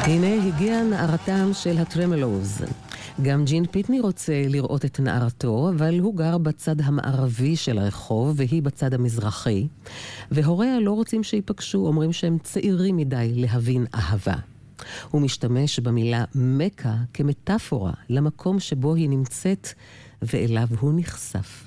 הנה הגיעה נערתם של הטרמלוז. גם ג'ין פיטני רוצה לראות את נערתו, אבל הוא גר בצד המערבי של הרחוב, והיא בצד המזרחי. והוריה לא רוצים שיפגשו, אומרים שהם צעירים מדי להבין אהבה. הוא משתמש במילה מקה כמטאפורה למקום שבו היא נמצאת, ואליו הוא נחשף.